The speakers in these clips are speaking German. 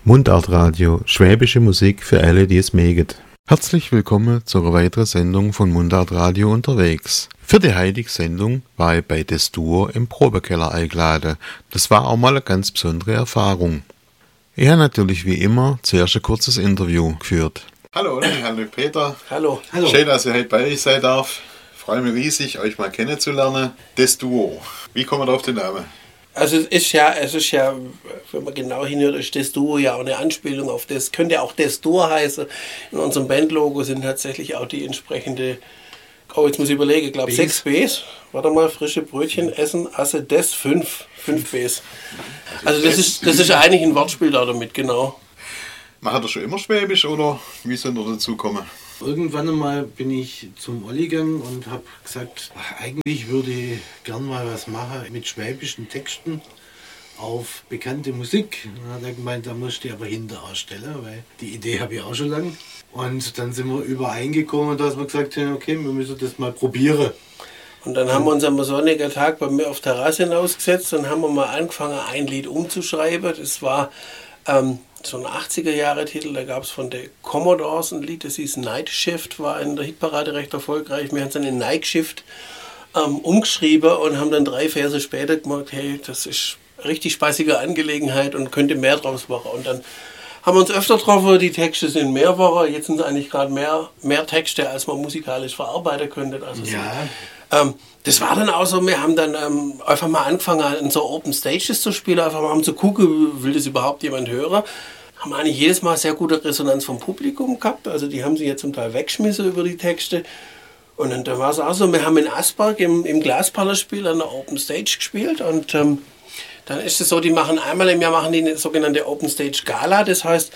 Mundartradio, schwäbische Musik für alle, die es mögen. Herzlich willkommen zu einer weiteren Sendung von Mundartradio unterwegs. Für die heutige Sendung war ich bei das Duo im Probekeller eingeladen. Das war auch mal eine ganz besondere Erfahrung. Ich habe natürlich wie immer zuerst ein kurzes Interview geführt. Hallo, hallo Peter. Hallo. Schön, dass ich heute bei euch sein darf. Ich freue mich riesig, euch mal kennenzulernen. Das Duo. Wie kommt man auf den Namen? Also es ist ja, wenn man genau hinhört, ist das Duo ja auch eine Anspielung auf das. Könnte auch das Duo heißen. In unserem Bandlogo sind tatsächlich auch die entsprechende, jetzt muss ich überlegen, ich glaube 6 Bs. Warte mal, frische Brötchen essen, also das 5 Bs. Also das ist eigentlich ein Wortspiel da damit, genau. Man hat er schon immer Schwäbisch oder wie sind wir dazu gekommen? Irgendwann einmal bin ich zum Olli gegangen und habe gesagt, eigentlich würde ich gern mal was machen mit schwäbischen Texten auf bekannte Musik. Dann hat er gemeint, da musst du aber hinter ausstellen, weil die Idee habe ich auch schon lange. Und dann sind wir übereingekommen, dass wir gesagt haben, okay, wir müssen das mal probieren. Und dann haben wir uns am sonnigen Tag bei mir auf der Terrasse hinausgesetzt und haben wir mal angefangen, ein Lied umzuschreiben. Das war so ein 80er-Jahre-Titel, da gab es von der Commodores ein Lied, das hieß Night Shift, war in der Hitparade recht erfolgreich. Wir haben es dann in Night Shift umgeschrieben und haben dann 3 Verse später gemerkt, hey, das ist eine richtig spaßige Angelegenheit und könnte mehr draus machen. Und dann haben wir uns öfter getroffen, die Texte sind mehrere, jetzt sind es eigentlich gerade mehr Texte, als man musikalisch verarbeiten könnte. Also ja. Das war dann auch so, wir haben dann einfach mal angefangen, in so Open Stages zu spielen, einfach mal zu gucken, will das überhaupt jemand hören. Haben eigentlich jedes Mal sehr gute Resonanz vom Publikum gehabt, also die haben sich jetzt zum Teil weggeschmissen über die Texte. Und dann war es auch so, wir haben in Asberg im Glasparlerspiel an der Open Stage gespielt und dann ist es so, die machen einmal im Jahr machen die eine sogenannte Open Stage Gala, das heißt,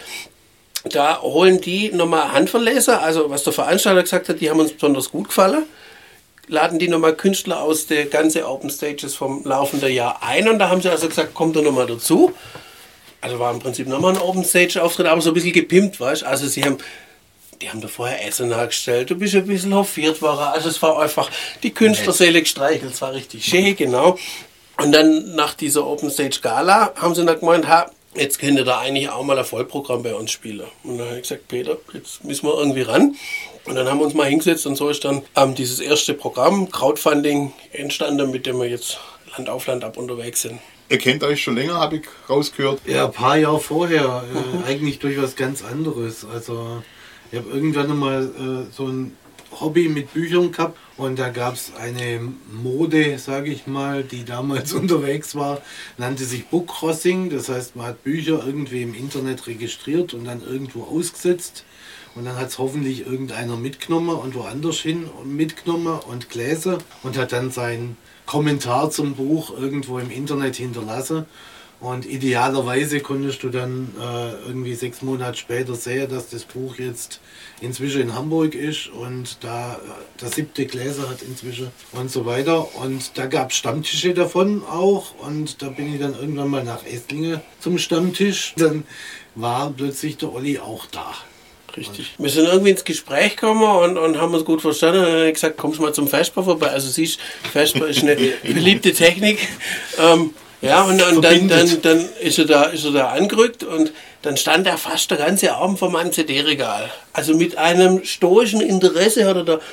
da holen die nochmal Handverleser, also was der Veranstalter gesagt hat, die haben uns besonders gut gefallen, laden die nochmal Künstler aus der ganzen Open Stages vom laufenden Jahr ein und da haben sie also gesagt, kommt doch nochmal dazu. Also war im Prinzip nochmal ein Open Stage Auftritt, aber so ein bisschen gepimpt, weißt du, also die haben da vorher Essen nachgestellt, du bist ein bisschen hofiert worden, also es war einfach die Künstlerseele gestreichelt, es war richtig schön, genau. Und dann nach dieser Open Stage Gala haben sie dann gemeint, jetzt könnt ihr da eigentlich auch mal ein Vollprogramm bei uns spielen. Und dann habe ich gesagt, Peter, jetzt müssen wir irgendwie ran. Und dann haben wir uns mal hingesetzt und so ist dann dieses erste Programm, Crowdfunding, entstanden, mit dem wir jetzt Land auf Land ab unterwegs sind. Ihr kennt euch schon länger, habe ich rausgehört. Ja, ein paar Jahre vorher, eigentlich durch was ganz anderes. Also ich habe irgendwann mal so ein Hobby mit Büchern gehabt und da gab es eine Mode, sage ich mal, die damals unterwegs war, nannte sich Bookcrossing. Das heißt, man hat Bücher irgendwie im Internet registriert und dann irgendwo ausgesetzt. Und dann hat es hoffentlich irgendeiner mitgenommen und woanders hin mitgenommen und gelesen und hat dann seinen Kommentar zum Buch irgendwo im Internet hinterlassen. Und idealerweise konntest du dann irgendwie 6 Monate später sehen, dass das Buch jetzt inzwischen in Hamburg ist und da der 7. Gläser hat inzwischen und so weiter. Und da gab es Stammtische davon auch und da bin ich dann irgendwann mal nach Esslingen zum Stammtisch. Dann war plötzlich der Olli auch da. Richtig. Wir sind irgendwie ins Gespräch gekommen und haben uns gut verstanden. Und dann habe ich gesagt, kommst du mal zum Vesper vorbei. Also siehst, Vesper ist eine beliebte Technik. Ja, und dann ist er da angerückt und dann stand er fast der ganze Abend vor meinem CD-Regal. Also mit einem stoischen Interesse hat er da,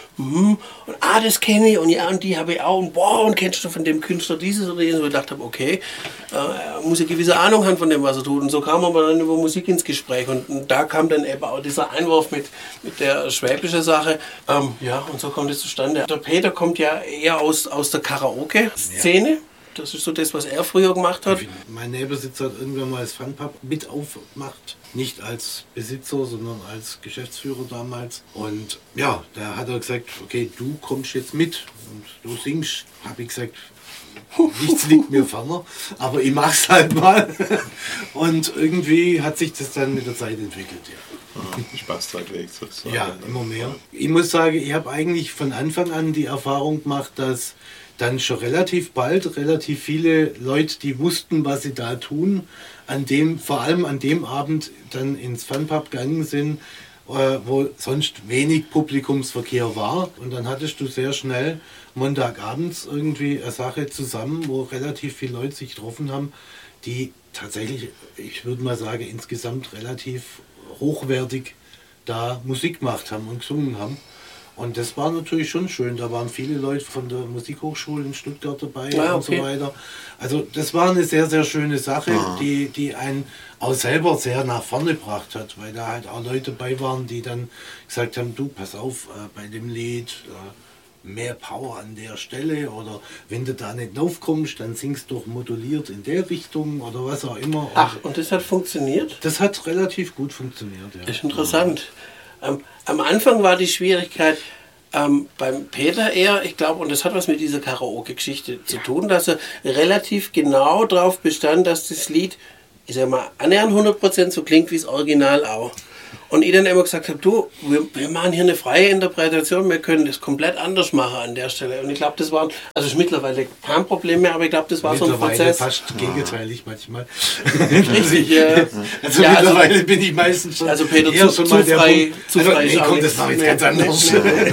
das kenne ich und ja, und die habe ich auch und und kennst du von dem Künstler dieses oder jenes? Und ich dachte, okay, er muss eine gewisse Ahnung haben von dem, was er tut. Und so kam man dann über Musik ins Gespräch und da kam dann eben auch dieser Einwurf mit der schwäbischen Sache. Und so kommt es zustande. Der Peter kommt ja eher aus der Karaoke-Szene. Ja. Das ist so das, was er früher gemacht hat. Mein Nebenbesitzer hat irgendwann mal das Funpub mit aufgemacht. Nicht als Besitzer, sondern als Geschäftsführer damals. Und ja, da hat er gesagt, okay, du kommst jetzt mit und du singst. Habe ich gesagt, nichts liegt mir ferner, aber ich mach's halt mal. Und irgendwie hat sich das dann mit der Zeit entwickelt, ja. Spaßzeitweg sozusagen. Ja, immer mehr. Ich muss sagen, ich habe eigentlich von Anfang an die Erfahrung gemacht, dass dann schon relativ bald relativ viele Leute, die wussten, was sie da tun, vor allem an dem Abend dann ins Funpub gegangen sind, wo sonst wenig Publikumsverkehr war. Und dann hattest du sehr schnell Montagabends irgendwie eine Sache zusammen, wo relativ viele Leute sich getroffen haben, die tatsächlich, ich würde mal sagen, insgesamt relativ hochwertig da Musik gemacht haben und gesungen haben. Und das war natürlich schon schön. Da waren viele Leute von der Musikhochschule in Stuttgart dabei und so weiter. Also das war eine sehr, sehr schöne Sache, die einen auch selber sehr nach vorne gebracht hat, weil da halt auch Leute dabei waren, die dann gesagt haben, du, pass auf, bei dem Lied mehr Power an der Stelle, oder wenn du da nicht draufkommst, dann singst du doch moduliert in der Richtung oder was auch immer. Ach, und das hat funktioniert? Das hat relativ gut funktioniert, ja. Das ist interessant. Am Anfang war die Schwierigkeit beim Peter eher, ich glaube, und das hat was mit dieser Karaoke-Geschichte zu tun, dass er relativ genau darauf bestand, dass das Lied, ich sag mal, annähernd 100% so klingt wie das Original auch. Und ich dann immer gesagt habe, du, wir machen hier eine freie Interpretation, wir können das komplett anders machen an der Stelle. Und ich glaube, das war, also ist mittlerweile kein Problem mehr, aber ich glaube, das war so ein Prozess. Fast gegenteilig manchmal. Richtig, ja. Also ja, mittlerweile also, bin ich meistens schon, also Peter, eher zu schon mal frei, zu frei. Nee, komm, das mache ich ganz anders.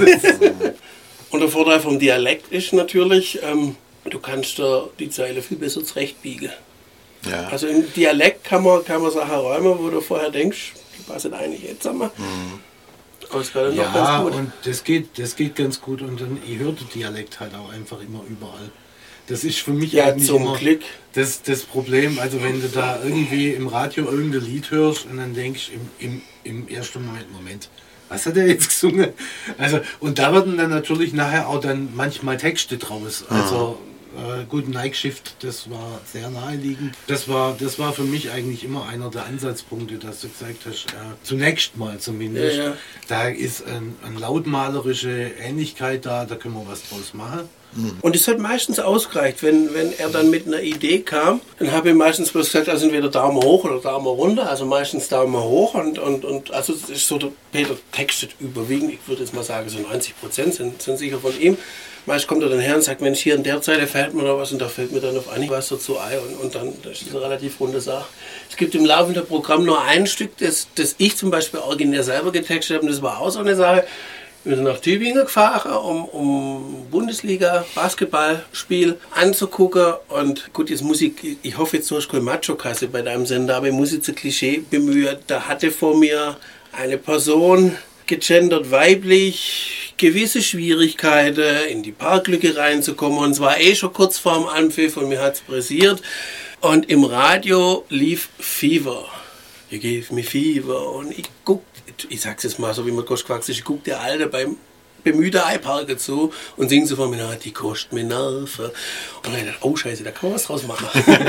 Und der Vorteil vom Dialekt ist natürlich, du kannst die Zeile viel besser zurechtbiegen. Ja. Also im Dialekt kann man Sachen räumen, wo du vorher denkst, die passen eigentlich jetzt einmal. Aber es war dann noch ganz gut. Und das geht ganz gut, und dann, ich höre den Dialekt halt auch einfach immer überall. Das ist für mich eigentlich immer das Problem. Also wenn du da irgendwie im Radio irgendein Lied hörst und dann denkst im ersten Moment, was hat er jetzt gesungen? Also, und da werden dann natürlich nachher auch dann manchmal Texte draus. Also Good Night Shift, das war sehr naheliegend. Das war für mich eigentlich immer einer der Ansatzpunkte, dass du gesagt hast, zunächst mal zumindest, da ist eine lautmalerische Ähnlichkeit da können wir was draus machen. Und es hat meistens ausgereicht, wenn er dann mit einer Idee kam, dann habe ich meistens bloß gesagt, also entweder Daumen hoch oder Daumen runter, also meistens Daumen hoch und also es ist so, der Peter textet überwiegend, ich würde jetzt mal sagen, so 90% sind sicher von ihm. Meist kommt er dann her und sagt, Mensch, hier in der Zeile fällt mir noch was, und da fällt mir dann auf Anhieb was dazu ein, und dann das ist eine relativ runde Sache. Es gibt im laufenden Programm nur ein Stück, das ich zum Beispiel originär selber getextet habe, und das war auch so eine Sache. Wir sind nach Tübingen gefahren, um Bundesliga-Basketballspiel anzugucken. Und gut, jetzt muss ich hoffe, jetzt hast du keine Macho-Kasse bei deinem Sender, aber ich muss jetzt ein Klischee bemühen. Da hatte vor mir eine Person, gegendert weiblich, gewisse Schwierigkeiten, in die Parklücke reinzukommen. Und es war schon kurz vorm Anpfiff und mir hat es pressiert. Und im Radio lief Fever. You gave me fever. Und ich sag's jetzt mal so, wie man quatscht, ich guck der Alte beim bemühter Eiparke zu und singt so von mir, die kostet mir Nerven. Und dann dachte ich, oh Scheiße, da kann man was draus machen.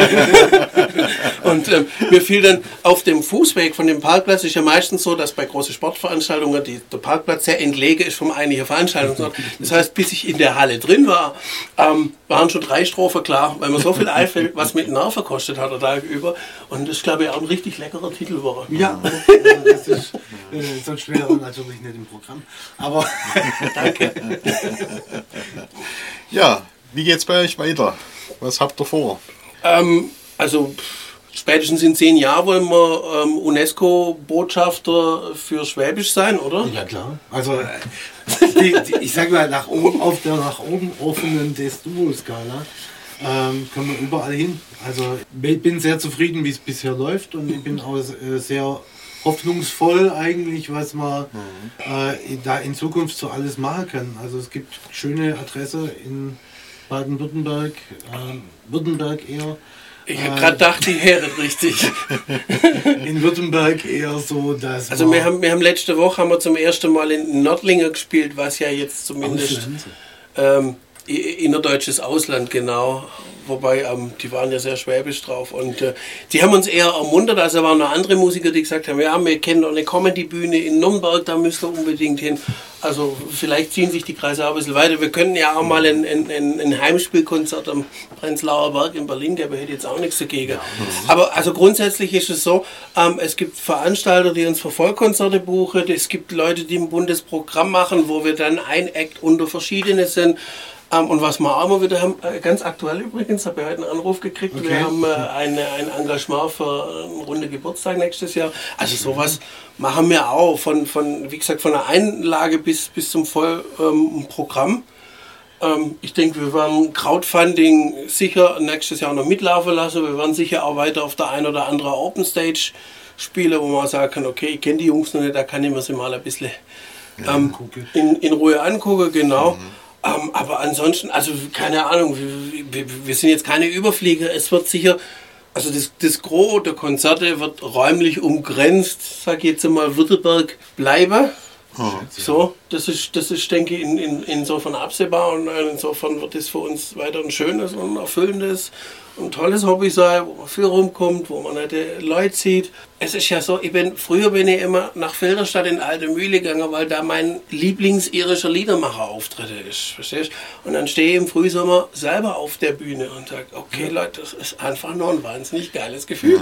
Und mir fiel dann auf dem Fußweg von dem Parkplatz, ist ja meistens so, dass bei großen Sportveranstaltungen der Parkplatz sehr entlegen ist vom eigentlichen Veranstaltungsort. Das heißt, bis ich in der Halle drin war, waren schon 3 Strophen klar, weil man so viel einfällt, was mit Nerven kostet hat er da über. Und das ist, glaube ich, auch ein richtig leckerer Titel war. Ja, das ist sonst wäre natürlich nicht im Programm. Aber danke. Ja, wie geht's bei euch weiter? Was habt ihr vor? Also spätestens in 10 Jahren wollen wir UNESCO-Botschafter für Schwäbisch sein, oder? Ja klar. Also ich sage mal, auf der nach oben offenen Des-Duo-Skala können wir überall hin. Also ich bin sehr zufrieden, wie es bisher läuft, und ich bin auch sehr hoffnungsvoll eigentlich, was man da in Zukunft so alles machen kann. Also es gibt schöne Adresse in Baden-Württemberg, Württemberg eher. Ich habe gerade gedacht, die wäre richtig. In Württemberg eher so, dass also wir haben letzte Woche zum ersten Mal in Nördlingen gespielt, was ja jetzt zumindest innerdeutsches Ausland, genau. Wobei, die waren ja sehr schwäbisch drauf, und die haben uns eher ermuntert. Also waren noch andere Musiker, die gesagt haben, ja, wir kennen doch eine Comedy-Bühne in Nürnberg, da müsst ihr unbedingt hin. Also vielleicht ziehen sich die Kreise auch ein bisschen weiter. Wir können ja auch mal ein Heimspielkonzert am Prenzlauer Berg in Berlin geben, hätte jetzt auch nichts dagegen. Aber also grundsätzlich ist es so, es gibt Veranstalter, die uns für Vollkonzerte buchen, es gibt Leute, die ein Bundesprogramm machen, wo wir dann ein Act unter verschiedene sind. Und was wir auch mal wieder haben, ganz aktuell übrigens, habe ich heute einen Anruf gekriegt, okay. Wir haben ein Engagement für eine runde Geburtstag nächstes Jahr. Also sowas machen wir auch, wie gesagt, von der Einlage bis zum Vollprogramm. Ich denke, wir werden Crowdfunding sicher nächstes Jahr noch mitlaufen lassen. Wir werden sicher auch weiter auf der ein oder andere Open Stage spielen, wo man sagen kann, okay, ich kenne die Jungs noch nicht, da kann ich mir sie mal ein bisschen in Ruhe angucken, genau. Aber ansonsten, also keine Ahnung, wir sind jetzt keine Überflieger. Es wird sicher, also das Gros der Konzerte wird räumlich umgrenzt, sag ich jetzt mal, Württemberg bleiben. So, das ist, denke ich, insofern absehbar und insofern wird es für uns weiter ein schönes und erfüllendes und tolles Hobby sein, wo man viel rumkommt, wo man nette Leute sieht. Es ist ja so, früher bin ich immer nach Filderstadt in Alte Mühle gegangen, weil da mein Lieblings-irischer Liedermacher-Auftritte ist, verstehst du? Und dann stehe ich im Frühsommer selber auf der Bühne und sage, okay Leute, das ist einfach nur ein wahnsinnig geiles Gefühl.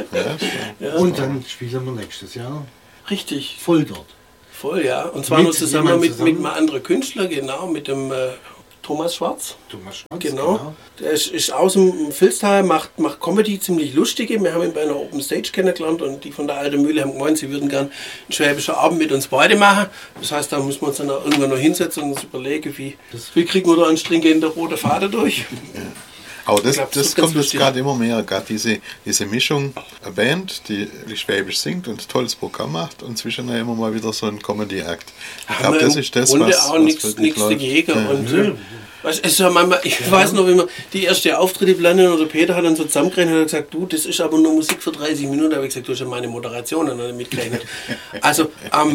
Ja. Und dann spielen wir nächstes Jahr richtig voll dort. Voll, ja. Und zwar nur zusammen mit einem anderen Künstler, genau, mit dem Thomas Schwarz. Genau. Der ist aus dem Vilstal, macht Comedy ziemlich lustige. Wir haben ihn bei einer Open Stage kennengelernt und die von der Alten Mühle haben gemeint, sie würden gern einen schwäbischen Abend mit uns beide machen. Das heißt, da müssen wir uns dann auch irgendwann noch hinsetzen und uns überlegen, wie kriegen wir da einen stringenten roten Faden durch. Ja. Aber das kommt jetzt gerade immer mehr, gerade diese Mischung, eine Band, die schwäbisch singt und ein tolles Programm macht und zwischendurch immer mal wieder so ein Comedy-Act. Ich glaube, das ist das, was nichts dagegen. Es ist ja manchmal, ich weiß noch, wie wir die erste Auftritte planen oder Peter hat dann so zusammengerechnet und hat gesagt, du, das ist aber nur Musik für 30 Minuten. Da habe ich gesagt, du hast ja meine Moderation noch nicht mitgerechnet. Also,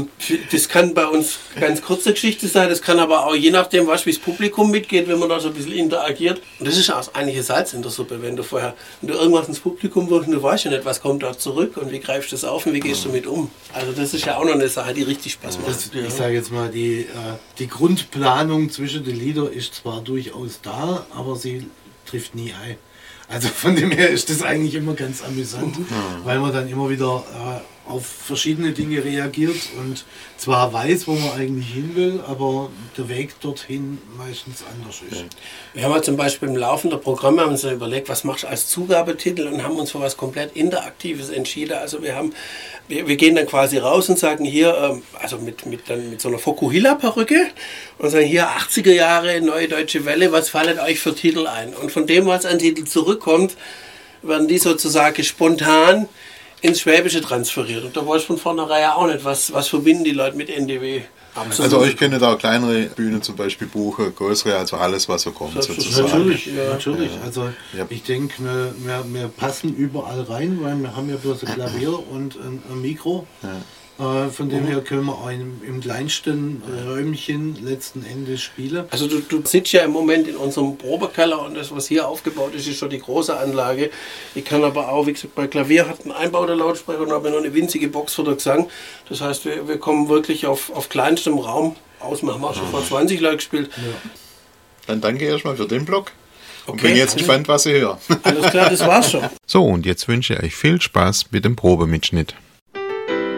das kann bei uns ganz kurze Geschichte sein, das kann aber auch je nachdem, wie das Publikum mitgeht, wenn man da so ein bisschen interagiert. Und das ist auch eigentlich ein Salz in der Suppe, wenn du irgendwas ins Publikum wirst und du weißt ja nicht, was kommt da zurück und wie greifst du das auf und wie gehst du mit um. Also das ist ja auch noch eine Sache, die richtig Spaß macht. Ich sage jetzt mal, die Grundplanung zwischen den Liedern ist zwar durchaus da, aber sie trifft nie ein. Also von dem her ist das eigentlich immer ganz amüsant, weil man dann immer wieder auf verschiedene Dinge reagiert und zwar weiß, wo man eigentlich hin will, aber der Weg dorthin meistens anders ist. Wir haben ja zum Beispiel im Laufe der Programme haben uns ja überlegt, was machst du als Zugabetitel und haben uns für was komplett Interaktives entschieden. Also wir gehen dann quasi raus und sagen hier, also mit so einer Fokuhila-Perücke und sagen hier 80er Jahre, Neue Deutsche Welle, was fallen euch für Titel ein? Und von dem, was an Titel zurückkommt, werden die sozusagen spontan ins Schwäbische transferiert. Und da weiß ich von vornherein auch nicht, was verbinden die Leute mit NDW. Absolut. Also euch könnt da kleinere Bühnen zum Beispiel buchen, größere, also alles, was so kommt sozusagen. Natürlich. Also ich denke, wir passen überall rein, weil wir haben ja bloß ein Klavier und ein Mikro. Von dem her können wir auch im kleinsten Räumchen letzten Endes spielen. Also du sitzt ja im Moment in unserem Probekeller und das, was hier aufgebaut ist, ist schon die große Anlage. Ich kann aber auch, wie gesagt, bei Klavier hat einen Einbau der Lautsprecher und habe noch eine winzige Box für den Gesang. Das heißt, wir kommen wirklich auf kleinstem Raum aus. Wir haben auch schon vor 20 Leuten gespielt. Ja. Dann danke erstmal für den Blog. Und bin jetzt gespannt, was ihr hört. Alles klar, das war's schon. So, und jetzt wünsche ich euch viel Spaß mit dem Probemitschnitt.